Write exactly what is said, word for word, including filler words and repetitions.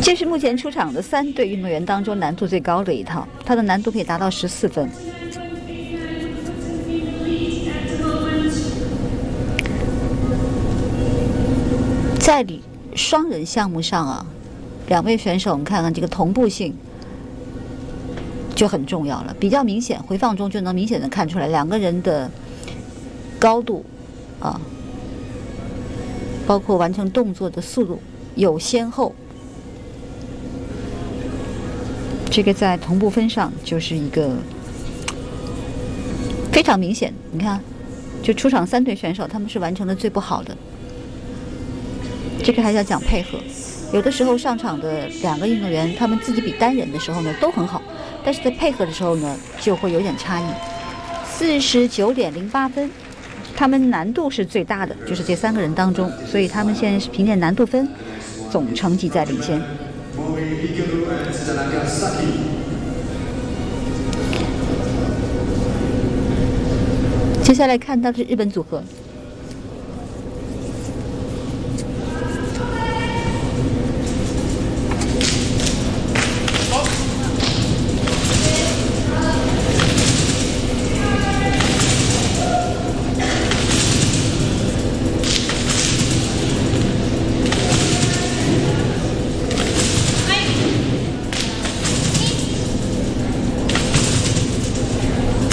这是目前出场的三对运动员当中难度最高的一套，它的难度可以达到十四分。在双人项目上啊，两位选手，我们看看这个同步性就很重要了，比较明显，回放中就能明显的看出来两个人的高度啊，包括完成动作的速度有先后。这个在同步分上就是一个非常明显，你看，就出场三对选手，他们是完成的最不好的。这个还是要讲配合，有的时候上场的两个运动员，他们自己比单人的时候呢都很好，但是在配合的时候呢就会有点差异。四十九点零八分，他们难度是最大的，就是这三个人当中，所以他们现在是凭借难度分总成绩在领先。接下来看到的是日本组合。